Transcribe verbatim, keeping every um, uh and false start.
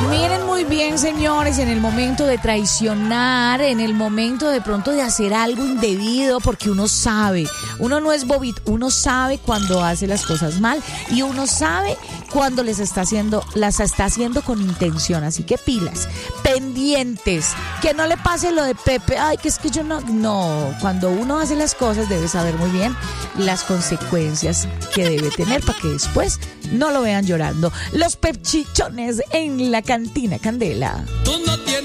Miren muy bien, señores, en el momento de traicionar, en el momento de pronto de hacer algo indebido, porque uno sabe, uno no es bobito, uno sabe cuando hace las cosas mal y uno sabe cuando les está haciendo, las está haciendo con intención, así que pilas, pendientes, que no le pase lo de Pepe, ay, que es que yo no, no, cuando uno hace las cosas debe saber muy bien las consecuencias que debe tener para que después no lo vean llorando. Los pepchichones en la cantina Candela.